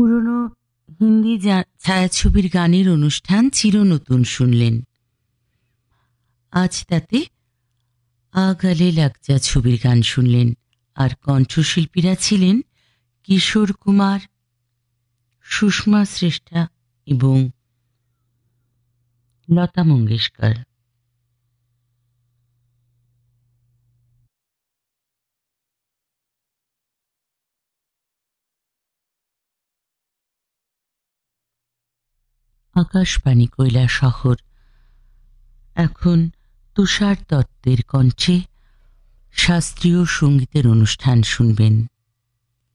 পুরনো হিন্দি ছায়াছবির গানের অনুষ্ঠান চিরনতুন শুনলেন। আজ তাতে আ গালে লাগ যা ছবির গান শুনলেন, আর কণ্ঠশিল্পীরা ছিলেন কিশোর কুমার, সুষমা শ্রেষ্ঠা এবং লতা মঙ্গেশকর। আকাশবাণী কৈলাসহর। এখন তুষার দত্তের কণ্ঠে শাস্ত্রীয় সঙ্গীতের অনুষ্ঠান শুনবেন।